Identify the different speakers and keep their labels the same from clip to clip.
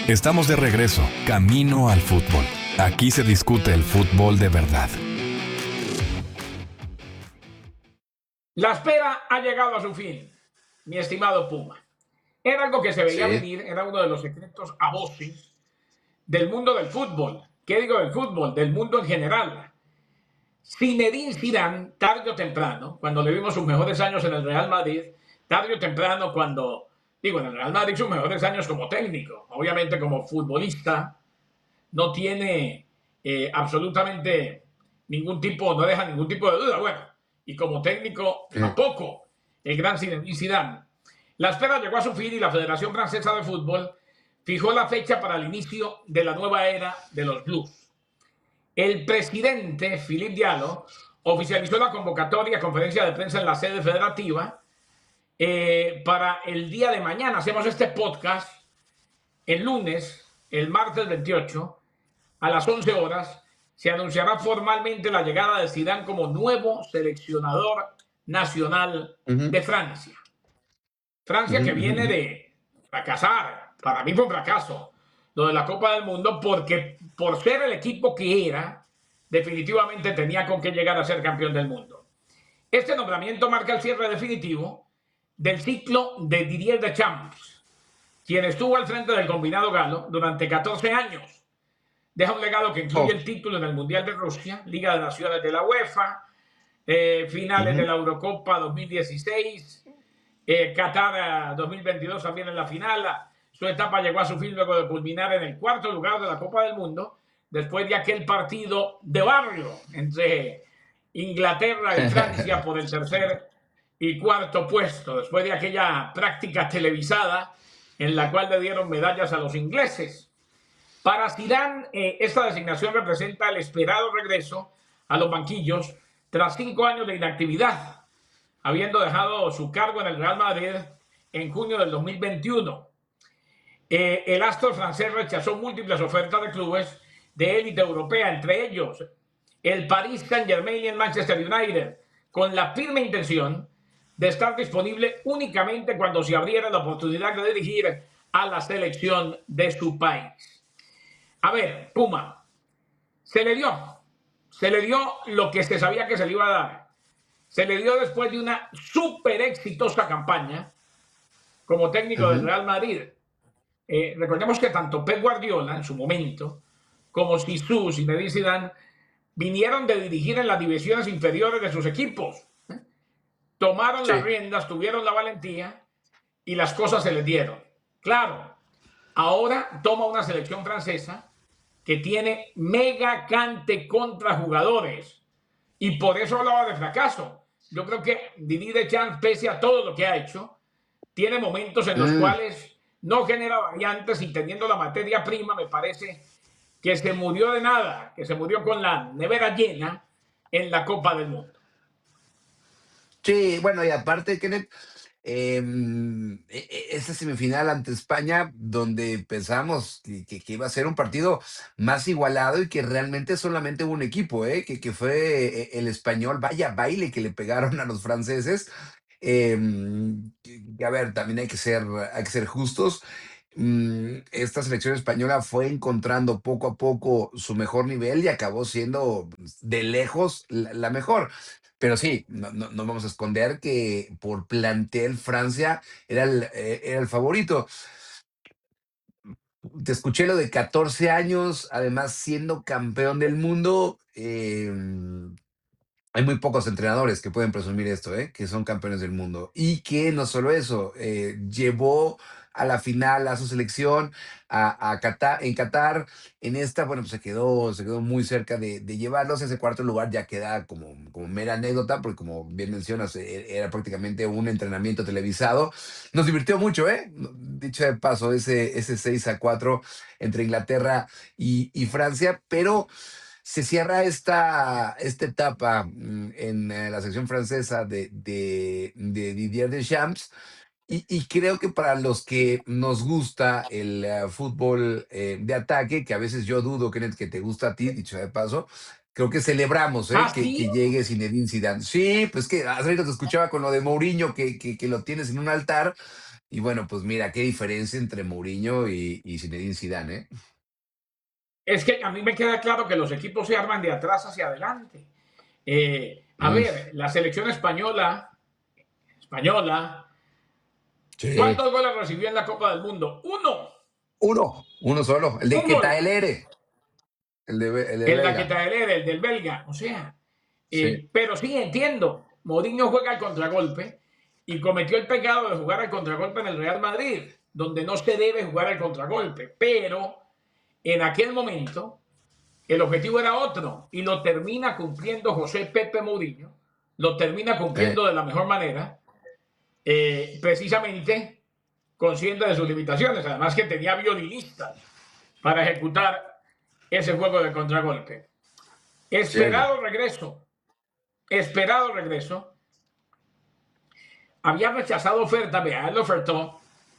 Speaker 1: Estamos de regreso, camino al fútbol. Aquí se discute el fútbol de verdad.
Speaker 2: La espera ha llegado a su fin, mi estimado Puma. Era algo que se veía
Speaker 3: Sí.
Speaker 2: venir, era uno de los secretos a voces del mundo del fútbol. ¿Qué digo del fútbol? Del mundo en general. Zinedine Zidane, tarde o temprano, cuando le vimos sus mejores años en el Real Madrid, tarde o temprano cuando, digo, en el Real Madrid sus mejores años como técnico, obviamente como futbolista, no tiene absolutamente ningún tipo, no deja ningún tipo de duda. Bueno, y como técnico tampoco, el gran Zinedine Zidane. La espera llegó a su fin y la Federación Francesa de Fútbol fijó la fecha para el inicio de la nueva era de los Blues. El presidente, Philippe Diallo, oficializó la convocatoria, conferencia de prensa en la sede federativa para el día de mañana. Hacemos este podcast el lunes, el martes 28, a las 11 horas, se anunciará formalmente la llegada de Zidane como nuevo seleccionador nacional de Francia. Francia que viene de fracasar, para mí fue un fracaso, lo de la Copa del Mundo, porque por ser el equipo que era, definitivamente tenía con qué llegar a ser campeón del mundo. Este nombramiento marca el cierre definitivo del ciclo de Didier Deschamps, quien estuvo al frente del combinado galo durante 14 años. Deja un legado que incluye el título en el Mundial de Rusia, Liga de Naciones de la UEFA, finales de la Eurocopa 2016, Qatar 2022 también en la final. Su etapa llegó a su fin luego de culminar en el cuarto lugar de la Copa del Mundo, después de aquel partido de barrio entre Inglaterra y Francia por el tercer y cuarto puesto, después de aquella práctica televisada en la cual le dieron medallas a los ingleses. Para Zidane, esta designación representa el esperado regreso a los banquillos tras 5 años de inactividad, habiendo dejado su cargo en el Real Madrid en junio del 2021. El astro francés rechazó múltiples ofertas de clubes de élite europea, entre ellos el Paris Saint-Germain y el Manchester United, con la firme intención de estar disponible únicamente cuando se abriera la oportunidad de dirigir a la selección de su país. A ver, Puma, se le dio lo que se sabía que se le iba a dar. Se le dio después de una súper exitosa campaña como técnico del Real Madrid. Recordemos que tanto Pep Guardiola en su momento como Zizou, Zinedine Zidane vinieron de dirigir en las divisiones inferiores de sus equipos. Tomaron las riendas, tuvieron la valentía y las cosas se les dieron. Claro, ahora toma una selección francesa que tiene mega cante contra jugadores y por eso hablaba de fracaso. Yo creo que Didier Deschamps, pese a todo lo que ha hecho, tiene momentos en los cuales no genera variantes y teniendo la materia prima, me parece que se murió de nada, que se murió con la nevera llena en la Copa del Mundo.
Speaker 3: Sí, bueno, y aparte, Kenneth, esta semifinal ante España, donde pensamos que iba a ser un partido más igualado y que realmente solamente hubo un equipo, que fue el español, vaya baile que le pegaron a los franceses. A ver, también hay que ser justos. Esta selección española fue encontrando poco a poco su mejor nivel y acabó siendo de lejos la mejor. Pero sí, no vamos a esconder que por plantel Francia era el favorito. Te escuché lo de 14 años, además siendo campeón del mundo. Hay muy pocos entrenadores que pueden presumir esto, que son campeones del mundo. Y que no solo eso, llevó a la final a su selección a Qatar, en Qatar. En esta, bueno, pues se quedó muy cerca de llevarlos. Ese cuarto lugar ya queda como mera anécdota, porque como bien mencionas, era prácticamente un entrenamiento televisado. Nos divirtió mucho, ¿eh? Dicho de paso, ese 6-4 entre Inglaterra y Francia, pero se cierra esta etapa en la sección francesa de Didier Deschamps y creo que para los que nos gusta el fútbol de ataque, que a veces yo dudo, Kenneth, que te gusta a ti, dicho de paso, creo que celebramos
Speaker 2: ¿Ah,
Speaker 3: que,
Speaker 2: sí?
Speaker 3: que llegue Zinedine Zidane. Sí, pues que hace rato te escuchaba con lo de Mourinho, que lo tienes en un altar. Y bueno, pues mira, qué diferencia entre Mourinho y Zinedine Zidane, ¿eh?
Speaker 2: Es que a mí me queda claro que los equipos se arman de atrás hacia adelante. A
Speaker 3: Mm,
Speaker 2: ver, la selección española,
Speaker 3: sí.
Speaker 2: ¿cuántos goles recibió en la Copa del Mundo?
Speaker 3: Uno solo, el de
Speaker 2: Un gol.
Speaker 3: Ketaelere, el de
Speaker 2: El
Speaker 3: Belga.
Speaker 2: Daquetaeler, el del belga. O sea,
Speaker 3: Sí,
Speaker 2: pero sí entiendo. Mourinho juega al contragolpe y cometió el pecado de jugar al contragolpe en el Real Madrid, donde no se debe jugar al contragolpe. Pero en aquel momento el objetivo era otro y lo termina cumpliendo José Pepe Mourinho, lo termina
Speaker 3: eh,
Speaker 2: cumpliendo de la mejor manera, precisamente consciente de sus limitaciones, además que tenía violinistas para ejecutar ese juego de contragolpe.
Speaker 3: cierto.
Speaker 2: Esperado regreso, esperado regreso. Había rechazado oferta, vea, él ofertó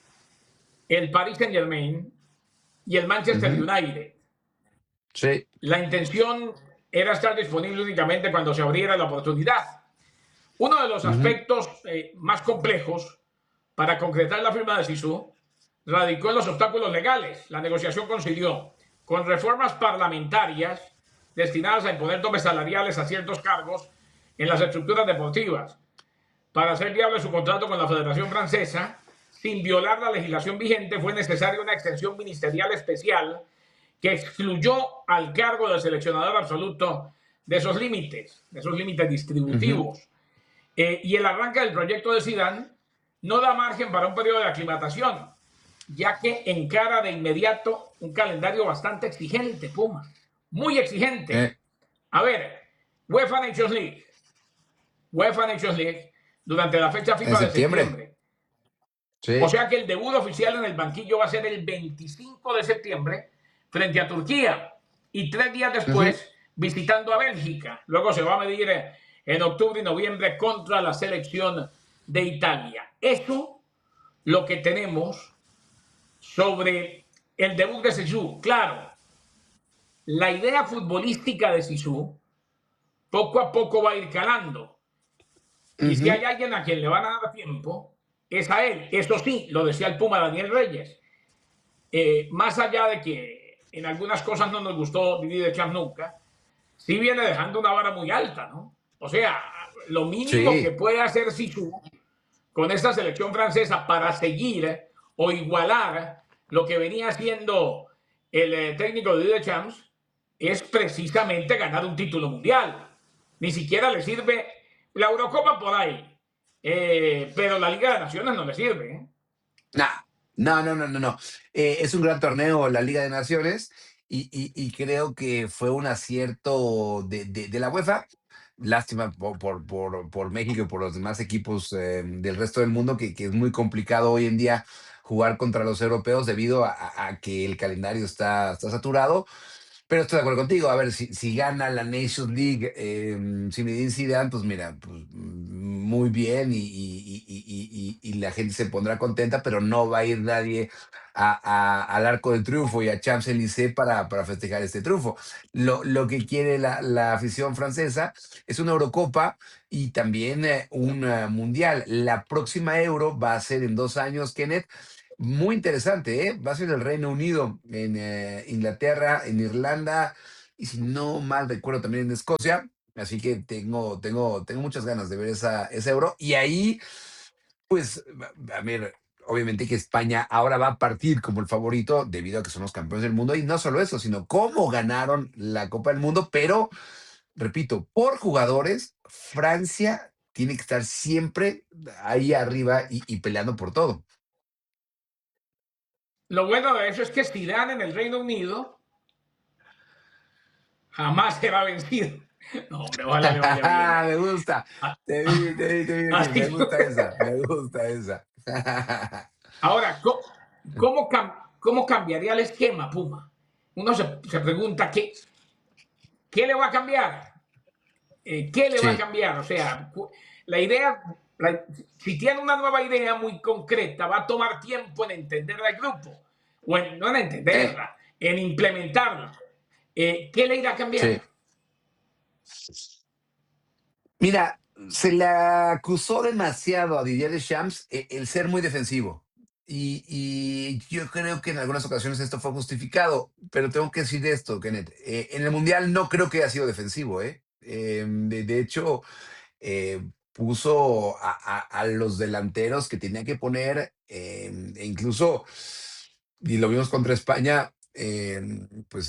Speaker 2: el Paris Saint Germain y el Manchester
Speaker 3: Ujú,
Speaker 2: United.
Speaker 3: sí,
Speaker 2: La intención era estar disponible únicamente cuando se abriera la oportunidad. Uno de los
Speaker 3: ujú,
Speaker 2: aspectos más complejos para concretar la firma de Sisu radicó en los obstáculos legales. La negociación coincidió con reformas parlamentarias destinadas a imponer topes salariales a ciertos cargos en las estructuras deportivas. Para hacer viable su contrato con la Federación Francesa, sin violar la legislación vigente, fue necesaria una extensión ministerial especial que excluyó al cargo del seleccionador absoluto de esos límites
Speaker 3: ujú,
Speaker 2: distributivos. Y el arranque del proyecto de Zidane no da margen para un periodo de aclimatación, ya que encara de inmediato un calendario bastante exigente, Puma, muy exigente.
Speaker 3: eh,
Speaker 2: A ver, UEFA Nations League, UEFA Nations League, durante la fecha
Speaker 3: en
Speaker 2: FIFA de
Speaker 3: septiembre,
Speaker 2: septiembre. O
Speaker 3: sí,
Speaker 2: sea que el debut oficial en el banquillo va a ser el 25 de septiembre frente a Turquía y 3 días
Speaker 3: ujú,
Speaker 2: después visitando a Bélgica. Luego se va a medir en octubre y noviembre contra la selección de Italia. Eso lo que tenemos sobre el debut de Sisu. Claro, la idea futbolística de Sisu poco a poco va a ir calando. Y si
Speaker 3: ujú,
Speaker 2: hay alguien a quien le van a dar tiempo, es a él. Eso sí, lo decía el Puma Daniel Reyes. Más allá de que en algunas cosas no nos gustó Didier Deschamps nunca, sí viene dejando una vara muy alta, ¿no? O sea, lo mínimo que
Speaker 3: sí.
Speaker 2: puede hacer Sisu con esta selección francesa para seguir o igualar lo que venía haciendo el técnico de Didier Deschamps es precisamente ganar un título mundial. Ni siquiera le sirve la Eurocopa por ahí, pero la Liga de Naciones no le sirve. ¿Eh?
Speaker 3: Nah, no. Es un gran torneo la Liga de Naciones y creo que fue un acierto de la UEFA. Lástima por México y por los demás equipos del resto del mundo, que es muy complicado hoy en día jugar contra los europeos debido a que el calendario está saturado. Pero estoy de acuerdo contigo. A ver, si gana la Nations League Zinedine Zidane, pues mira, pues, muy bien y la gente se pondrá contenta, pero no va a ir nadie al Arco del Triunfo y a Champs-Élysées para festejar este triunfo. Lo que quiere la afición francesa es una Eurocopa y también un Mundial. La próxima Euro va a ser en 2 años, Kenneth. Muy interesante, ¿eh? Va a ser el Reino Unido, en Inglaterra, en Irlanda y si no mal recuerdo también en Escocia. Así que tengo muchas ganas de ver esa Euro. Y ahí, pues, a ver, obviamente que España ahora va a partir como el favorito debido a que son los campeones del mundo. Y no solo eso, sino cómo ganaron la Copa del Mundo. Pero, repito, por jugadores, Francia tiene que estar siempre ahí arriba y peleando por todo.
Speaker 2: Lo bueno de eso es que Zidane en el Reino Unido jamás será vencido. No, hombre, ojalá le vaya bien.
Speaker 3: Me gusta.
Speaker 2: Ah,
Speaker 3: Te vi venir.
Speaker 2: así
Speaker 3: Me gusta
Speaker 2: fue.
Speaker 3: esa. Me gusta esa.
Speaker 2: Ahora, ¿cómo cambiaría el esquema, Puma? Uno se pregunta, ¿qué le va a cambiar? ¿Qué le va a
Speaker 3: Sí,
Speaker 2: cambiar? O sea, la idea, si tiene una nueva idea muy concreta, va a tomar tiempo en entenderla el grupo, no en
Speaker 3: eh,
Speaker 2: entenderla, en implementarla. ¿Qué le irá a
Speaker 3: sí.
Speaker 2: cambiar?
Speaker 3: Mira, se le acusó demasiado a Didier Deschamps el ser muy defensivo. y yo creo que en algunas ocasiones esto fue justificado, pero tengo que decir esto, Kenneth. En el Mundial no creo que haya sido defensivo, ¿eh? De hecho, puso a los delanteros que tenía que poner, e incluso, y lo vimos contra España, pues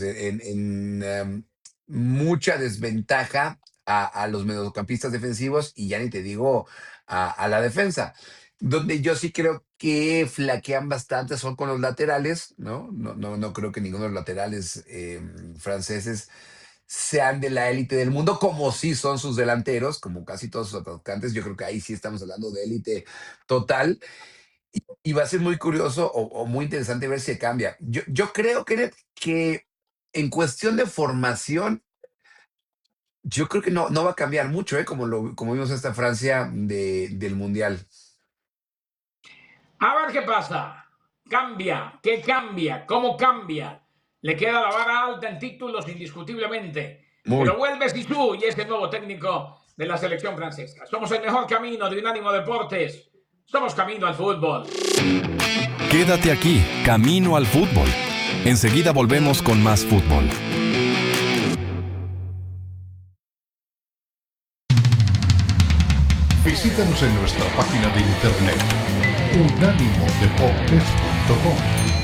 Speaker 3: mucha desventaja a los mediocampistas defensivos y ya ni te digo a la defensa. Donde yo sí creo que flaquean bastante son con los laterales, ¿no? No creo que ninguno de los laterales franceses sean de la élite del mundo, como sí son sus delanteros, como casi todos sus atacantes. Yo creo que ahí sí estamos hablando de élite total. Y va a ser muy curioso o muy interesante ver si cambia. Yo creo, Kenneth, que en cuestión de formación, yo creo que no va a cambiar mucho, ¿eh? Como vimos esta Francia del Mundial.
Speaker 2: A ver qué pasa. Cambia. ¿Qué cambia? ¿Cómo cambia? Le queda la vara alta en títulos indiscutiblemente.
Speaker 3: Muy.
Speaker 2: Pero vuelve Zizou y es el nuevo técnico de la selección francesa. Somos el mejor camino de Unánimo Deportes. Somos camino al fútbol.
Speaker 1: Quédate aquí, Camino al Fútbol. Enseguida volvemos con más fútbol.
Speaker 4: Visítanos en nuestra página de internet unánimodeportes.com.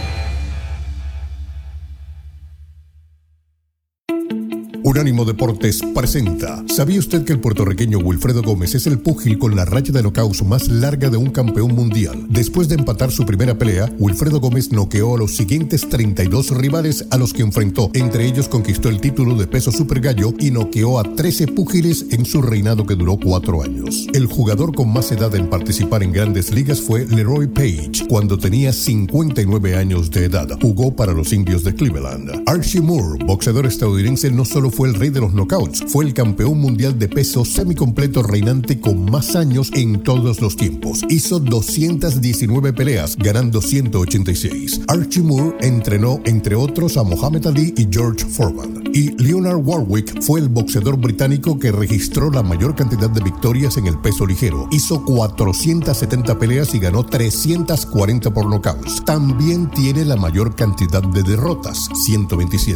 Speaker 4: Unánimo Deportes presenta. ¿Sabía usted que el puertorriqueño Wilfredo Gómez es el púgil con la racha de knockouts más larga de un campeón mundial? Después de empatar su primera pelea, Wilfredo Gómez noqueó a los siguientes 32 rivales a los que enfrentó. Entre ellos conquistó el título de peso super gallo y noqueó a 13 púgiles en su reinado que duró 4 años. El jugador con más edad en participar en grandes ligas fue Leroy Page, cuando tenía 59 años de edad. Jugó para los Indios de Cleveland. Archie Moore, boxeador estadounidense, no solo fue el rey de los knockouts, fue el campeón mundial de peso semicompleto reinante con más años en todos los tiempos. Hizo 219 peleas, ganando 186. Archie Moore entrenó, entre otros, a Muhammad Ali y George Foreman. Y Leonard Warwick fue el boxeador británico que registró la mayor cantidad de victorias en el peso ligero. Hizo 470 peleas y ganó 340 por knockouts. También tiene la mayor cantidad de derrotas, 127.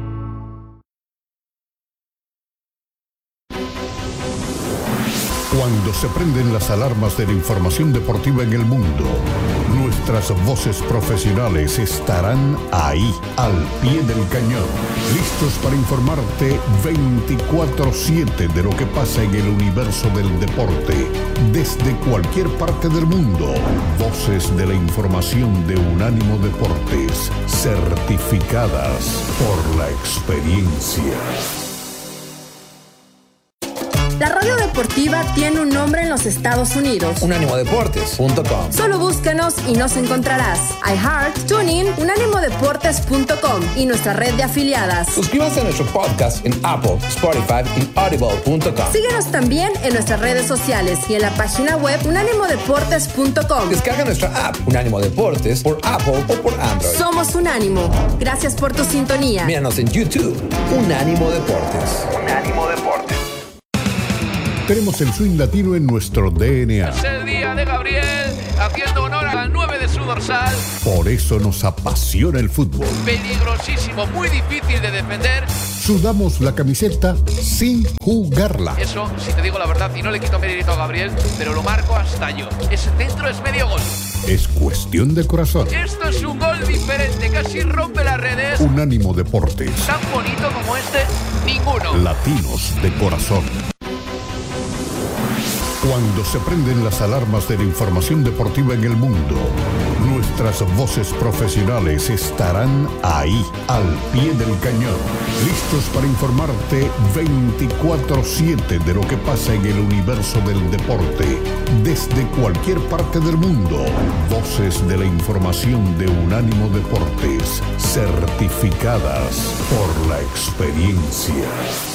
Speaker 4: Cuando se prenden las alarmas de la información deportiva en el mundo, nuestras voces profesionales estarán ahí, al pie del cañón, listos para informarte 24/7 de lo que pasa en el universo del deporte, desde cualquier parte del mundo. Voces de la información de Unánimo Deportes, certificadas por la experiencia.
Speaker 5: La radio deportiva tiene un nombre en los Estados Unidos.
Speaker 6: unánimodeportes.com.
Speaker 5: Solo búscanos y nos encontrarás. iHeart, TuneIn, unánimodeportes.com y nuestra red de afiliadas.
Speaker 6: Suscríbanse a nuestro podcast en Apple, Spotify y audible.com.
Speaker 5: Síguenos también en nuestras redes sociales y en la página web unánimodeportes.com.
Speaker 6: Descarga nuestra app Unánimo Deportes por Apple o por Android.
Speaker 5: Somos Unánimo. Gracias por tu sintonía.
Speaker 6: Míranos en YouTube, Unánimo Deportes.
Speaker 4: Unánimo Deportes. Tenemos el swing latino en nuestro DNA.
Speaker 7: Es el día de Gabriel, haciendo honor al 9 de su dorsal.
Speaker 4: Por eso nos apasiona el fútbol.
Speaker 7: Peligrosísimo, muy difícil de defender.
Speaker 4: Sudamos la camiseta sin jugarla.
Speaker 7: Eso, si te digo la verdad, y no le quito mérito a Gabriel, pero lo marco hasta yo. Ese centro es medio gol.
Speaker 4: Es cuestión de corazón.
Speaker 7: Esto es un gol diferente, casi rompe las redes.
Speaker 4: Unánimo Deportes.
Speaker 7: Tan bonito como este, ninguno.
Speaker 4: Latinos de corazón. Cuando se prenden las alarmas de la información deportiva en el mundo, nuestras voces profesionales estarán ahí, al pie del cañón, listos para informarte 24/7 de lo que pasa en el universo del deporte, desde cualquier parte del mundo. Voces de la información de Unánimo Deportes, certificadas por la experiencia.